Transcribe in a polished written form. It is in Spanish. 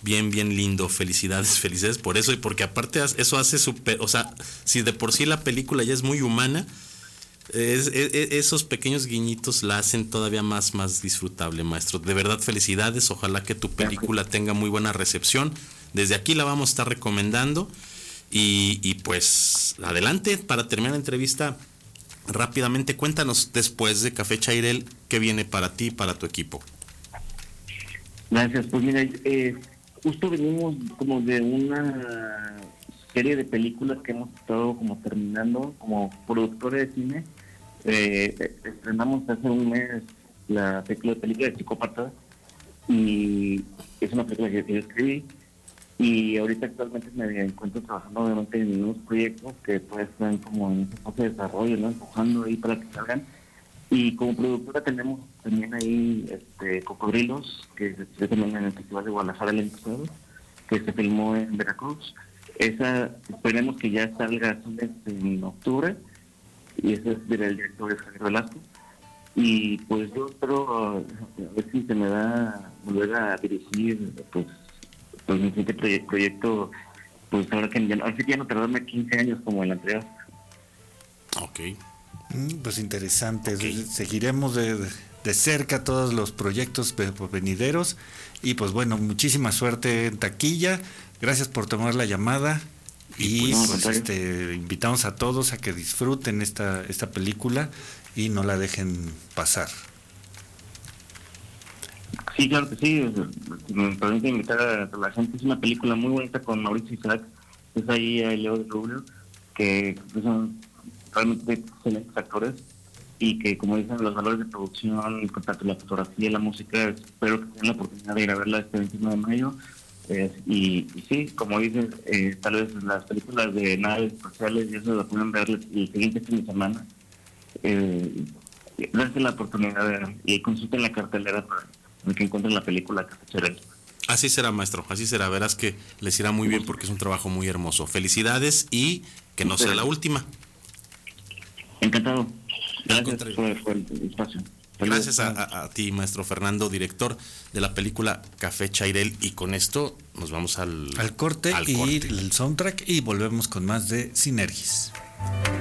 bien, bien lindo. Felicidades, felicidades por eso, y porque aparte eso hace súper, o sea, si de por sí la película ya es muy humana, esos pequeños guiñitos la hacen todavía más disfrutable, maestro. De verdad, felicidades. Ojalá que tu película tenga muy buena recepción. Desde aquí la vamos a estar recomendando. Y pues adelante, para terminar la entrevista, rápidamente cuéntanos, después de Café Chairel, qué viene para ti y para tu equipo. Gracias, pues mira, justo venimos como de una serie de películas que hemos estado como terminando como productores de cine. Estrenamos hace un mes la película de Psicópata, y es una película que yo escribí, y ahorita actualmente me encuentro trabajando obviamente en unos proyectos que pues están como en ese fase de desarrollo, ¿no? Empujando ahí para que salgan. Y como productora tenemos también ahí Cocodrilos, que se estuvo también en el Festival de Guadalajara el año pasado, que se filmó en Veracruz. Esa esperemos que ya salga en octubre, y ese es del director Javier Velasco. Y pues yo espero a ver si se me da volver a dirigir pues mi siguiente proyecto, pues ahora sí que ya no tardarme 15 años como el anterior. Ok. Pues interesante. Okay. Seguiremos de cerca todos los proyectos venideros, y pues bueno, muchísima suerte en taquilla. Gracias por tomar la llamada, y pues invitamos a todos a que disfruten esta película y no la dejen pasar. Sí, claro que sí. Me permite invitar a la gente. Es una película muy bonita con Mauricio Isaac, es ahí a Leo de Rubio, que son realmente excelentes actores, y que, como dicen, los valores de producción, tanto la fotografía y la música, espero que tengan la oportunidad de ir a verla este 29 de mayo. Y sí, como dices, tal vez las películas de naves espaciales y eso lo pueden ver el siguiente fin de semana. Dense la oportunidad y consulten la cartelera para que encuentren la película Café Chairel. Así será, maestro, así será. Verás que les irá muy bien, porque es un trabajo muy hermoso. Felicidades, y que no sea la última. Encantado. Gracias por el espacio. Gracias a ti, maestro Fernando, director de la película Café Chairel. Y con esto nos vamos al corte y el soundtrack, y volvemos con más de Sinergis.